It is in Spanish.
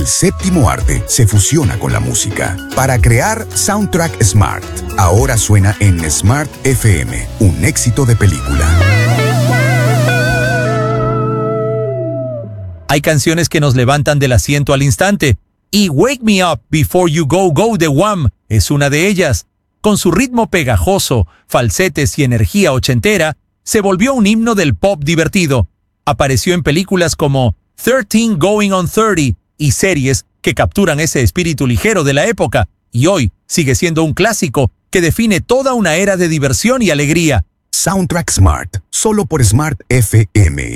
el séptimo arte se fusiona con la música para crear Soundtrack Smart. Ahora suena en Smart FM, un éxito de película. Hay canciones que nos levantan del asiento al instante, y Wake Me Up Before You Go Go de Wham es una de ellas. Con su ritmo pegajoso, falsetes y energía ochentera, se volvió un himno del pop divertido. Apareció en películas como 13 Going on 30 y series que capturan ese espíritu ligero de la época, y hoy sigue siendo un clásico que define toda una era de diversión y alegría. Soundtrack Smart, solo por Smart FM.